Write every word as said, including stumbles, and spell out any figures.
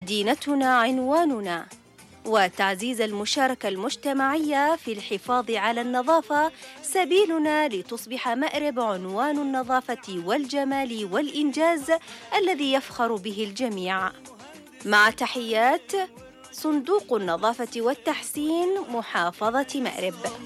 مدينتنا عنواننا، وتعزيز المشاركة المجتمعية في الحفاظ على النظافة سبيلنا لتصبح مأرب عنوان النظافة والجمال والإنجاز الذي يفخر به الجميع. مع تحيات صندوق النظافة والتحسين، محافظة مأرب.